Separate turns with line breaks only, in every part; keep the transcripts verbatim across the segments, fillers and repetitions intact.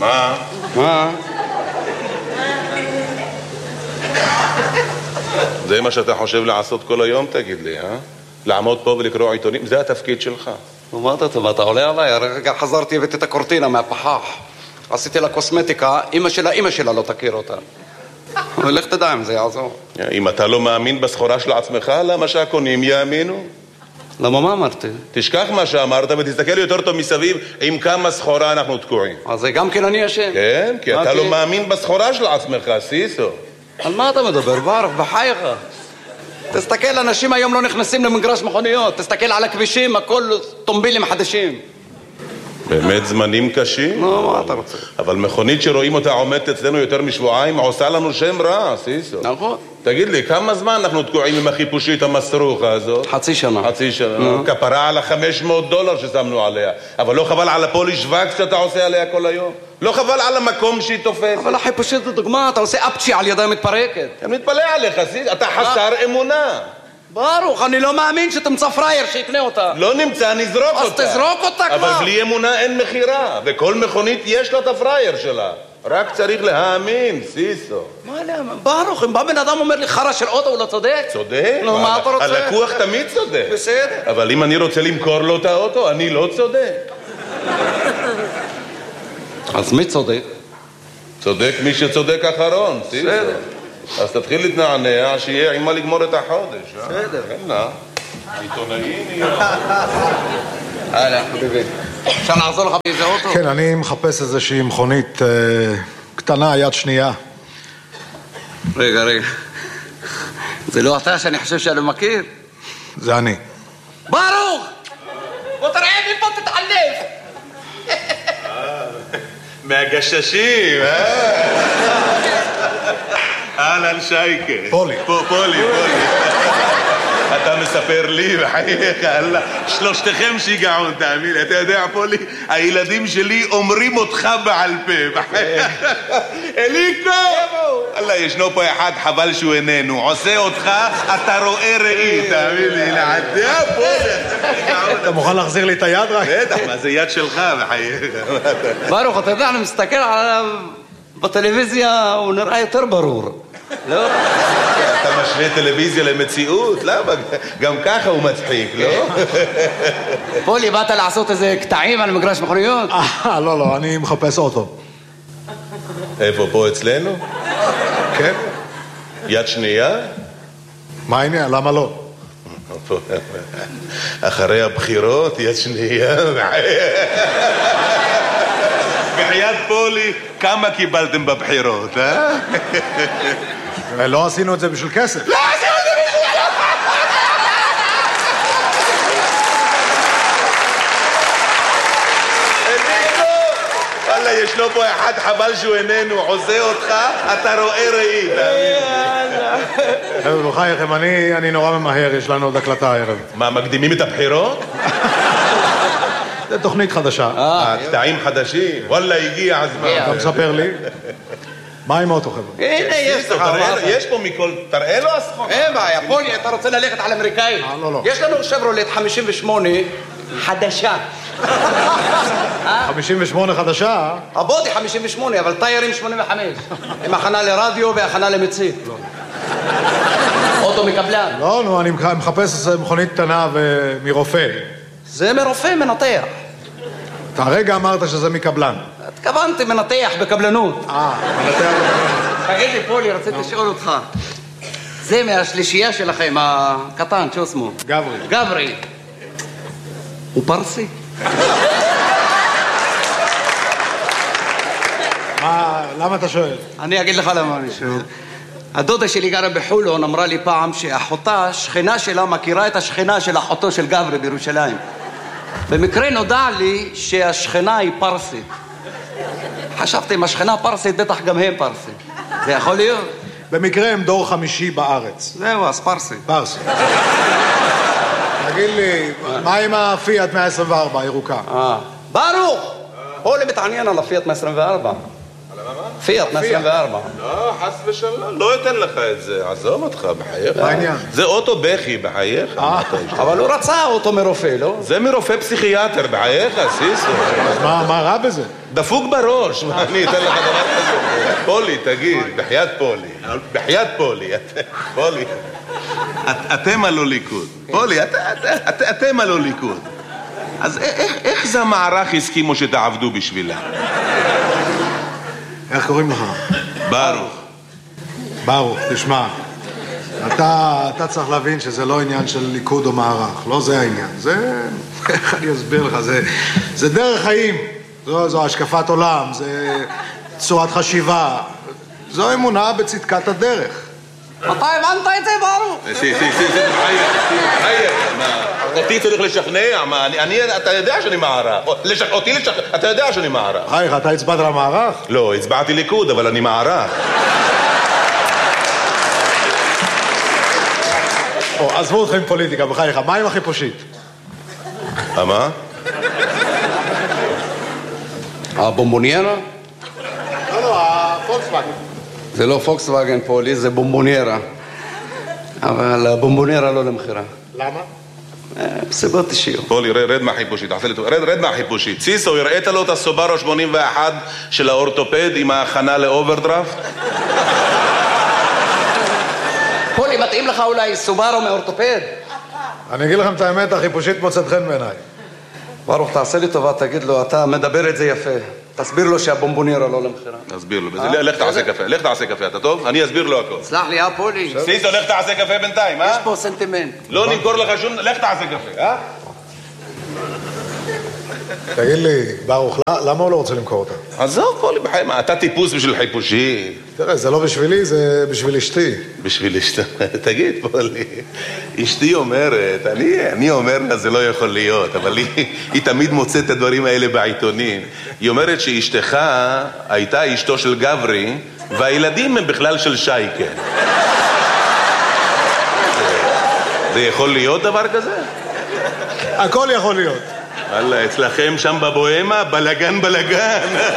מה?
מה?
זה מה שאתה חושב לעשות כל היום, תגיד לי, אה? לעמוד פה ולקרוא עיתונים? זה התפקיד שלך.
מה אתה טוב, אתה עולה עליי? הרגע חזרתי הבאתי את הקורטינה מהפחח. עשיתי לה קוסמטיקה, אמא שלה, אמא שלה לא תכיר אותה. ולך תדע אם זה יעזור.
אם אתה לא מאמין בסחורה של עצמך, למה שהקונים יאמינו?
למה מה אמרתי?
תשכח מה שאמרת ותסתכל יותר טוב מסביב עם כמה סחורה אנחנו תקועים.
אז זה גם כן אני אשם.
כן, כי אתה לא מאמין בסחורה של עצמך, סיסו.
על מה אתה מדבר, ברוך, בחייך? תסתכל, אנשים היום לא נכנסים למגרש מכוניות. תסתכל על הכבישים, הכל טומבילים חדשים.
באמת זמנים קשים?
נו, מה אתה רוצה?
אבל מכונית שרואים אותה עומדת אצלנו יותר משבועיים עושה לנו שם רע, סיסו.
נכון.
תגיד לי, כמה זמן אנחנו תקועים עם החיפושית המסרוכה הזאת?
חצי שנה.
חצי שנה. כפרה על ה-חמש מאות דולר ששמנו עליה. אבל לא חבל על הפוליש וקס שאתה עושה עליה כל היום? לא חבל על המקום שהיא תופסת?
אבל החיפושית זו דוגמה, אתה עושה אפצ'י על ידיים מתפרקת.
אני מתפלא עליך, סיסו. אתה חסר אמונה.
ברוך, אני לא מאמין שתמצא פרייר שיקנה אותה.
לא נמצא, נזרוק אותה.
אז תזרוק אותה כבר.
אבל בלי אמונה אין מחירה, וכל מכונית יש לה את הפרייר שלה. רק צריך להאמין, סיסו.
מה להאמין? ברוך, אם בא בן אדם אומר לי חרא של אוטו, הוא לא צודק?
צודק?
נו, מה אתה רוצה?
הלקוח תמיד צודק.
בסדר.
אבל אם אני רוצה למכור לו את האוטו, אני לא צודק.
אז מי צודק?
צודק מי שצודק אחרון, סיסו.
בסדר.
אז תתחיל להתנענע, שיהיה עם מה לגמור את החודש.
בסדר.
כן, נא. עיתונאי נהיה.
הלאה, חביבי. אפשר לעזור לך באיזה אוטו?
כן, אני מחפש איזושהי מכונית אה, קטנה, יד שנייה.
רגע, רגע. זה לא אתה שאני חושב שאני מכיר?
זה אני.
ברוך! בוא תראה מפה תתעלף!
מהגששים, אה? אהלן שייקה.
פולי.
פולי, פולי. אתה מספר לי, בחייך, אללה, שלושתכם שיגעון, תאמין, אתה יודע, פולי, הילדים שלי אומרים אותך בעל פה, בחייך. אליקו! אללה, ישנו פה אחד, חבל שהוא איננו, עושה אותך, אתה רואה ראי, תאמין לי, לעדה, פולי.
אתה מוכן להחזיר לי את היד רק?
בטח, מה זה יד שלך, בחייך.
ברוך, אתה יודע, אני מסתכל עליו בטלוויזיה, הוא נראה יותר ברור. לא?
אתה משווה טלוויזיה למציאות? למה? גם ככה הוא מצחיק, לא?
פולי, באת לעשות איזה קטעים על מגרש מכוניות?
אה, לא, לא, אני מחפש אוטו.
איפה, פה אצלנו?
כן?
יד שנייה?
מה העניין? למה לא?
אחרי הבחירות, יד שנייה. בחייאת פולי, כמה קיבלתם בבחירות, אה?
לא עשינו את זה בשביל כסף.
לא עשינו את זה בשביל כסף! וואלה, ישנו פה אחד, חבל שהוא איננו, עושה אותך, אתה רואה ראי.
חבר'ה, בחייכם, אני נורא ממהר, יש לנו עוד הקלטה הערב.
מה, מקדימים את הבחירות?
זה תוכנית חדשה.
קטעים חדשים? וואלה, הגיע הזמן.
אתה מספר לי? מה עם אוטו, חבר'ה?
הנה, יש לך.
יש פה מכל, תראה לו הסחורה.
אין בעיה, פולי, אתה רוצה ללכת על אמריקאי?
לא, לא.
יש לנו שברולט חמישים ושמונה חדשה.
חמישים ושמונה חדשה?
הבודי חמישים ושמונה, אבל טיירים שמונים וחמש. עם הכנה לרדיו והכנה למצית. אוטו מקבלן.
לא, נו, אני מחפש מכונית קטנה ומרופא.
זה מרופא מנתח.
אתה הרגע אמרת שזה מקבלן.
התכוונתי מנתח בקבלנות.
אה, מנתח בקבלנות.
תגיד לי, פולי, רציתי לשאול אותך. זה מהשלישייה שלכם, הקטן, שהוא שמו?
גברי.
גברי. הוא פרסי?
מה, למה אתה שואל?
אני אגיד לך למה אני שואל. הדודה שלי גרה בחולון, אמרה לי פעם שאחותה, שכנה שלה, מכירה את השכנה של אחותו של גברי בירושלים. במקרה נודע לי שהשכנה היא פרסית. חשבתי, אם השכנה פרסית, בטח גם הם פרסים. זה יכול להיות?
במקרה הם דור חמישי בארץ.
זהו, אז פרסי.
פרסי. תגיד לי, מה עם הפיאט מאה עשרים וארבע, הירוקה?
אה. ברוך! פולי מתעניין על הפיאט מאה עשרים וארבע.
על מה?
פיאט עשרים וארבע.
לא, חס ושלום, לא אתן לך את זה, עזוב אותך, בחייך.
מה העניין?
זה אוטו בכי, בחייך.
אבל הוא רצה אוטו מרופא, לא?
זה מרופא פסיכיאטר, בחייך, סיסו.
אז מה מה רע בזה?
דפוק בראש, מה, אני אתן לך דבר כזה. פולי, תגיד, בחיית פולי. בחיית פולי, פולי. אתם הלא ליכוד. פולי, אתם הלא ליכוד. אז איך זה המערך הסכימו שתעבדו בשבילה?
איך קוראים לך?
ברוך.
ברוך, תשמע, אתה, אתה צריך להבין שזה לא עניין של ליכוד או מערך, לא זה העניין. זה, איך אני אסביר לך, זה, זה דרך חיים, זו, זו השקפת עולם, זה צורת חשיבה, זו אמונה בצדקת הדרך.
אתה הבנת את זה, ברוך?
סי, סי, סי, סי, בחייך, בחייך. אותי צריך לשכנע, מה, אני, אתה יודע שאני מערך. אותי לשכנע, אתה יודע שאני מערך.
חייך, אתה הצבעת למערך?
לא, הצבעתי ליכוד, אבל אני מערך.
עזבו אתכם פוליטיקה, בחייך, מה עם החיפושית?
מה?
הבומבוניירה?
לא, לא, הפולקסווגן.
זה לא פוקסווגן פולי, זה בומבוניירה. אבל הבומבוניירה לא למחירה.
למה?
סיבות אישיות.
פולי, רד מהחיפושית, רד מהחיפושית. סיסו, הראית לו את הסוברו שמונים ואחת של האורתופד עם ההכנה לאוברדרפט?
פולי, מתאים לך אולי סוברו מאורתופד?
אני אגיד לכם את האמת, החיפושית מוצאת חן בעיניי.
ברוך, תעשה לי טובה, תגיד לו, אתה מדבר את זה יפה. תסביר לו שהבומבוניירה לא למחירה.
תסביר לו, לך תעשה קפה, לך תעשה קפה, אתה טוב? אני אסביר לו הכל.
סלח לי, אה, פולי?
סיסו, לך תעשה קפה בינתיים, אה?
יש פה סנטימנט.
לא נמכור לך שום... לך תעשה קפה, אה?
תגיד לי, ברוך, למה הוא לא רוצה למכור אותה?
עזוב, פולי, בחיים, אתה טיפוס בשביל חיפושי.
תראה, זה לא בשבילי, זה בשביל אשתי.
בשביל אשתי, תגיד, פולי, אשתי אומרת, אני, אני אומר לה, זה לא יכול להיות, אבל היא, היא תמיד מוצאת את הדברים האלה בעיתונים. היא אומרת שאשתך הייתה אשתו של גברי, והילדים הם בכלל של שייקה. זה יכול להיות דבר כזה?
הכל יכול להיות.
וואלה, אצלכם שם בבוהמה, בלגן בלגן.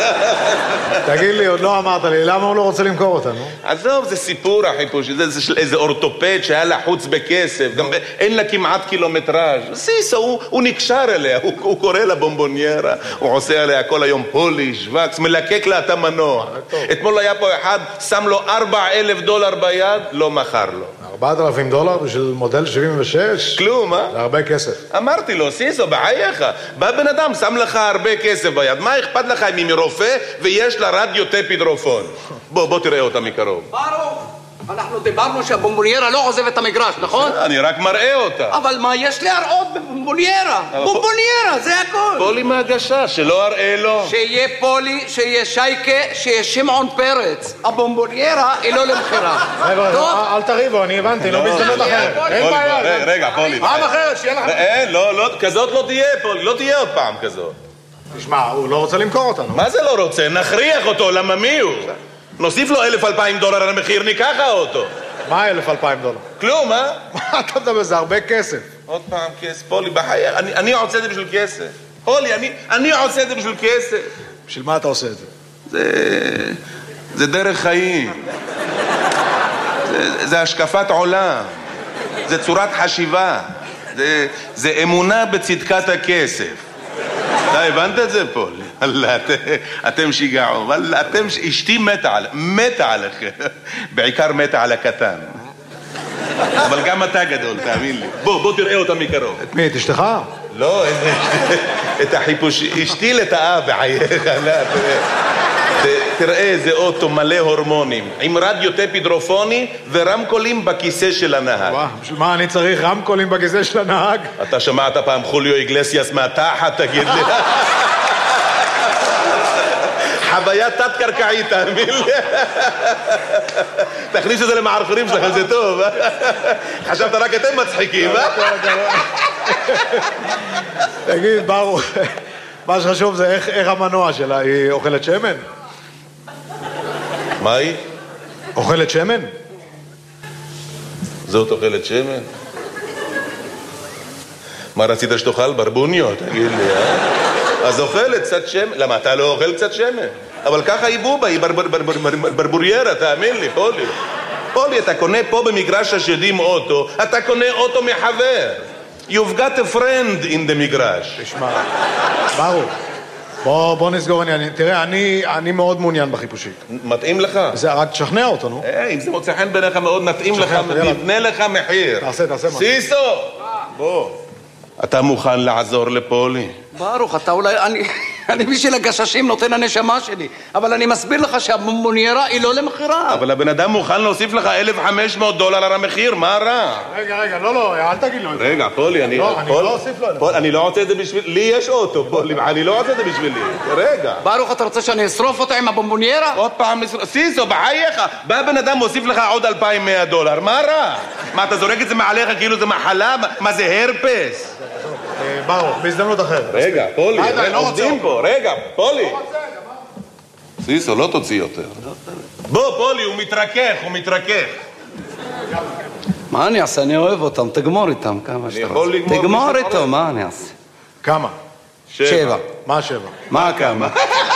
תגיד לי, עוד לא אמרת לי, למה הוא לא רוצה למכור אותנו?
עזוב, זה סיפור החיפוש, זה, זה של איזה אורתופד שהיה לחוץ בכסף, גם אין לה כמעט קילומטראז'. סיסו, הוא, הוא נקשר אליה, הוא, הוא קורא לה בומבוניירה, הוא עושה עליה כל היום פוליש, וקס, מלקק לה את המנוע. אתמול היה פה אחד, שם לו ארבע אלף דולר ביד, לא מכר לו.
ארבעת אלפים דולר בשביל מודל שבעים ושש?
כלום, אה?
זה הרבה כסף.
אמרתי לו, סיסו, בחייך, בא בן אדם, שם לך הרבה כסף ביד, מה אכפת לך אם היא מרופא ויש לה רדיו טפידרופון? בוא, בוא תראה אותה מקרוב.
ברוך, אנחנו דיברנו שהבומבוניירה לא עוזב את המגרש, נכון?
אני רק מראה אותה.
אבל מה יש להראות בבומבוניירה? בומבוניירה, זה הכל.
פולי מהגשה, שלא אראה לו.
שיהיה פולי, שיהיה שייקה, שיהיה שמעון פרץ. הבומבוניירה היא לא למחירה.
אל תריבו, אני הבנתי, לא בהזדמנות אחרת. אין בעיה.
רגע, פולי.
פעם אחרת, שיהיה לך...
אין, לא, לא, כזאת לא תהיה, פולי, לא תהיה עוד פעם כזאת.
תשמע, הוא לא רוצה למכור אותנו.
מה זה לא רוצה? נכריח אותו, למה מי הוא? נוסיף לו אלף אלפיים דולר על המחיר, ניקח אותו.
מה אלף אלפיים דולר?
כלום, אה?
מה אתה מדבר? זה הרבה כסף.
עוד פעם כסף, פולי, בחייך, אני, אני עושה את זה בשביל כסף. פולי, אני, אני עושה את זה בשביל כסף.
בשביל מה אתה עושה את זה?
זה... זה דרך חיים. זה, זה השקפת עולם. זה צורת חשיבה. זה, זה אמונה בצדקת הכסף. אתה הבנת את זה, פול? אללה, את, אתם שיגעו. אללה, אתם... אשתי מתה על... מתה עליכם. בעיקר מתה על הקטן. אבל גם אתה גדול, תאמין לי. בוא, בוא תראה אותה מקרוב.
את מי? את אשתך?
לא, את החיפוש... אשתי לטעה בחייך, לא, תראה איזה אוטו מלא הורמונים, עם רדיו טפידרופוני ורמקולים בכיסא של הנהג.
וואו, בשביל מה אני צריך רמקולים בכיסא של הנהג?
אתה שמעת פעם חוליו איגלסיאס מהתחת, תגיד לי? חוויה תת-קרקעית, תאמין לי. תכניס את זה למערכונים שלך, זה טוב. חשבת רק אתם מצחיקים, אה?
תגיד, ברוך, מה שחשוב זה איך המנוע שלה, היא אוכלת שמן?
מה היא?
אוכלת שמן?
זאת אוכלת שמן? מה רצית שתאכל? ברבוניות, תגיד לי, אה? אז אוכלת קצת שמן. למה, אתה לא אוכל קצת שמן? אבל ככה היא בובה, היא ברבוריירה, תאמין לי, פולי. פולי, אתה קונה פה במגרש השדים אוטו, אתה קונה אוטו מחבר. You've got a friend in the מגרש.
תשמע, ברור. בוא, בוא נסגור עניין. תראה, אני, אני מאוד מעוניין בחיפושית.
מתאים לך?
זה רק תשכנע אותו, נו.
היי, אם זה מוצא חן בעיניך מאוד, נתאים לך, נבנה לך מחיר.
תעשה, תעשה משהו.
סיסו! בוא. אתה מוכן לעזור לפולי?
ברוך, אתה אולי... אני, אני בשביל הגששים נותן הנשמה שלי, אבל אני מסביר לך שהמוניירה היא לא למחירה.
אבל הבן אדם מוכן להוסיף לך אלף וחמש מאות דולר על המחיר, מה רע?
רגע, רגע, לא, לא, אל תגיד לו את זה.
רגע, פולי, אני...
לא, אני לא אוסיף לו.
פול, אני לא רוצה את זה בשביל... לי יש אוטו, פולי, אני לא רוצה את זה בשבילי. רגע.
ברוך, אתה רוצה שאני אשרוף אותה עם הבומבוניירה?
עוד פעם, סיסו, בחייך. בא בן אדם מוסיף לך עוד אלפיים ומאה דולר, מה רע? מה, אתה זורק את זה מעליך כאילו זה מחלה? מה זה הרפס?
ברוך, בהזדמנות אחרת.
רגע, פולי, עובדים פה, רגע, פולי.
סיסו.
סיסו, לא תוציא יותר. בוא, פולי, הוא מתרכך, הוא מתרכך.
מה אני אעשה? אני אוהב אותם, תגמור איתם כמה שאתה
יכול
רוצה.
לגמור
תגמור
מי
איתו, מה אני אעשה?
כמה?
שבע.
מה שבע?
מה כמה?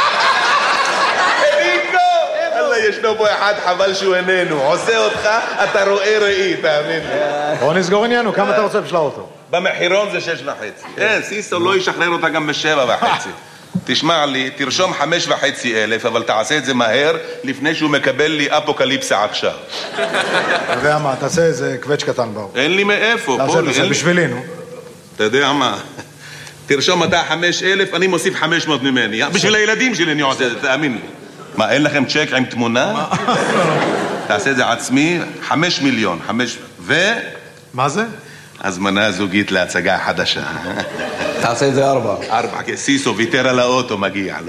אליקו! אללה, ישנו פה אחד, חבל שהוא איננו. עושה אותך, אתה רואה ראי, תאמין לי.
בוא נסגור עניינו, כמה אתה רוצה בשביל האוטו?
במחירון זה שש וחצי. כן, סיסו לא ישחרר אותה גם בשבע וחצי. תשמע לי, תרשום חמש וחצי אלף, אבל תעשה את זה מהר, לפני שהוא מקבל לי אפוקליפסה עכשיו.
אתה יודע מה, תעשה איזה קווץ' קטן באו.
אין לי מאיפה,
תעשה,
פולי.
תעשה, בשבילי, נו.
אתה יודע מה? תרשום אתה חמש אלף, אני מוסיף חמש מאות ממני. בשביל הילדים שלי אני עושה את זה, תאמין לי. מה, אין לכם צ'ק עם תמונה? תעשה את זה עצמי, חמש מיליון, חמש... ו...
מה זה?
הזמנה זוגית להצגה חדשה.
תעשה את זה ארבע.
ארבע, סיסו ויתר על האוטו, מגיע לו.